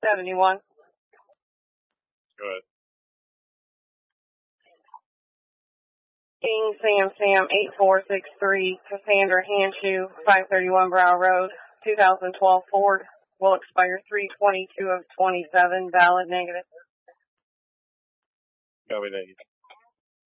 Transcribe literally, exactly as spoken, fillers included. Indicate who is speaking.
Speaker 1: seventy-one.
Speaker 2: Go ahead.
Speaker 1: King Sam Sam eight four six three, Cassandra Hanshoe, five thirty-one Brow Road, two thousand twelve Ford, will expire three twenty-two of twenty-seven, valid negative.
Speaker 2: Copy that.